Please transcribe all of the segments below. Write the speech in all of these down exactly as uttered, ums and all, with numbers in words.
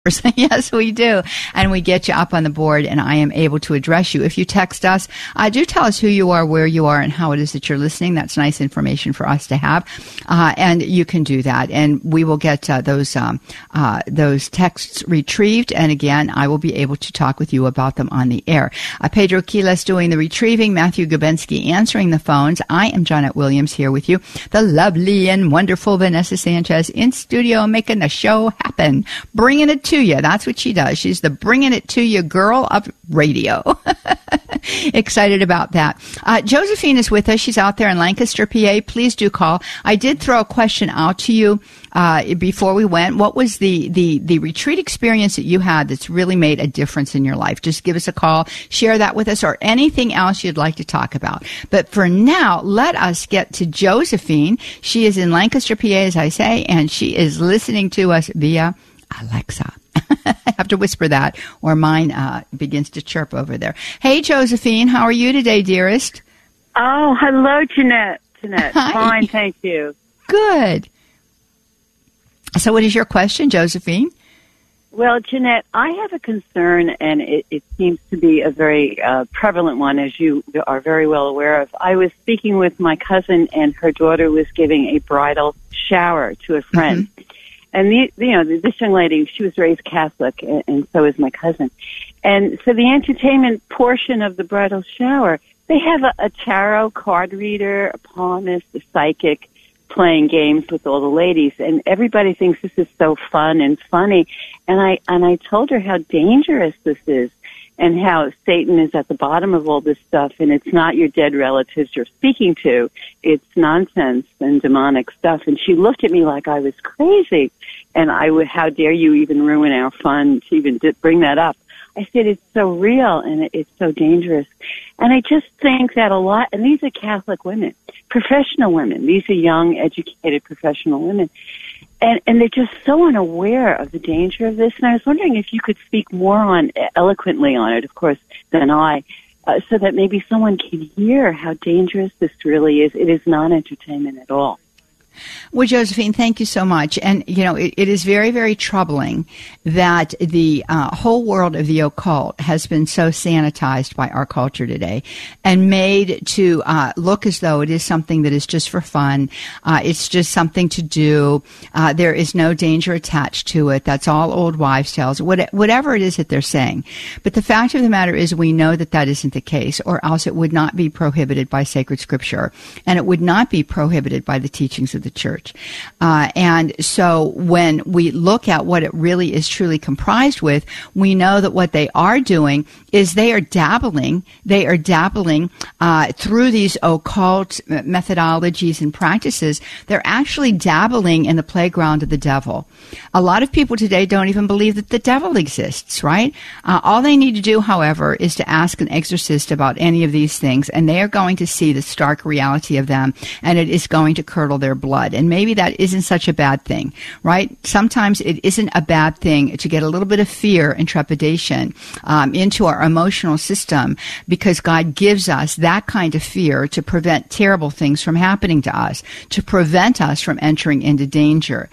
Yes, we do. And we get you up on the board, and I am able to address you. If you text us, uh, do tell us who you are, where you are, and how it is that you're listening. That's nice information for us to have. Uh, and you can do that. And we will get uh, those um, uh, those texts retrieved. And again, I will be able to talk with you about them on the air. Uh, Pedro Quiles doing the retrieving, Matthew Gubensky answering the phones. I am Janet Williams here with you, the lovely and wonderful Vanessa Sanchez in studio, making the show happen, bringing it to you. That's what she does. She's the bringing it to you girl of radio. Excited about that. Uh, Josephine is with us. She's out there in Lancaster, P A. Please do call. I did throw a question out to you uh, before we went. What was the, the, the retreat experience that you had that's really made a difference in your life? Just give us a call. Share that with us, or anything else you'd like to talk about. But for now, let us get to Josephine. She is in Lancaster, P A, as I say, and she is listening to us via Alexa. I have to whisper that, or mine uh, begins to chirp over there. Hey, Josephine, how are you today, dearest? Oh, hello, Jeanette. Jeanette, Hi. Fine, thank you. Good. So what is your question, Josephine? Well, Jeanette, I have a concern, and it, it seems to be a very uh, prevalent one, as you are very well aware of. I was speaking with my cousin, and her daughter was giving a bridal shower to a friend. Mm-hmm. And, the, you know, this young lady, she was raised Catholic, and, and so is my cousin. And so the entertainment portion of the bridal shower, they have a, a tarot card reader, a palmist, a psychic, playing games with all the ladies. And everybody thinks this is so fun and funny. And I, and I told her how dangerous this is, and how Satan is at the bottom of all this stuff, and it's not your dead relatives you're speaking to. It's nonsense and demonic stuff. And she looked at me like I was crazy. And I would, how dare you even ruin our fun to even bring that up? I said, it's so real, and it's so dangerous. And I just think that a lot, and these are Catholic women, professional women. These are young, educated, professional women. And, and they're just so unaware of the danger of this. And I was wondering if you could speak more on, eloquently on it, of course, than I, uh, so that maybe someone can hear how dangerous this really is. It is not entertainment at all. Well, Josephine, thank you so much. And, you know, it, it is very, very troubling that the uh, whole world of the occult has been so sanitized by our culture today and made to uh, look as though it is something that is just for fun. Uh, it's just something to do. Uh, there is no danger attached to it. That's all old wives' tales, what, whatever it is that they're saying. But the fact of the matter is we know that that isn't the case, or else it would not be prohibited by sacred scripture, and it would not be prohibited by the teachings of the church. Uh, and so when we look at what it really is truly comprised with, we know that what they are doing is they are dabbling, they are dabbling uh, through these occult methodologies and practices. They're actually dabbling in the playground of the devil. A lot of people today don't even believe that the devil exists, right? Uh, all they need to do, however, is to ask an exorcist about any of these things, and they are going to see the stark reality of them, and it is going to curdle their blood. And maybe that isn't such a bad thing, right? Sometimes it isn't a bad thing to get a little bit of fear and trepidation um, into our emotional system, because God gives us that kind of fear to prevent terrible things from happening to us, to prevent us from entering into danger.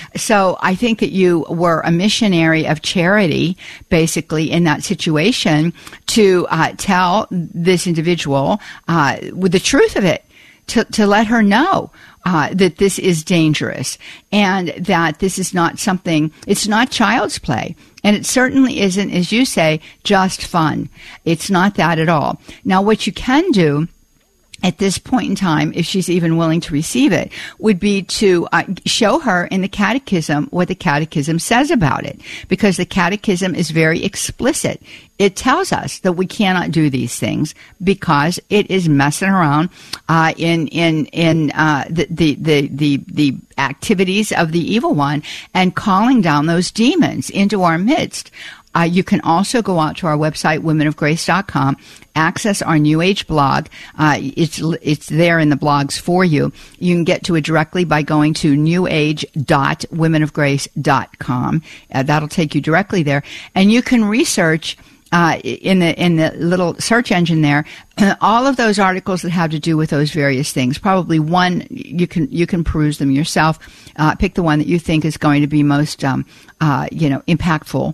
So I think that you were a missionary of charity, basically, in that situation, to uh, tell this individual uh, with the truth of it, to, to let her know Uh, that this is dangerous, and that this is not something, it's not child's play. And it certainly isn't, as you say, just fun. It's not that at all. Now, what you can do at this point in time, if she's even willing to receive it, would be to uh, show her in the catechism what the catechism says about it, because the catechism is very explicit. It tells us that we cannot do these things because it is messing around uh, in in in uh, the, the the the the activities of the evil one and calling down those demons into our midst. Uh, you can also go out to our website, women of grace dot com, access our New Age blog. Uh, it's it's there in the blogs for you. You can get to it directly by going to new age dot women of grace dot com. Uh, that'll take you directly there. And you can research uh, in the in the little search engine there, all of those articles that have to do with those various things. Probably one you can you can peruse them yourself. Uh, pick the one that you think is going to be most um, uh, you know impactful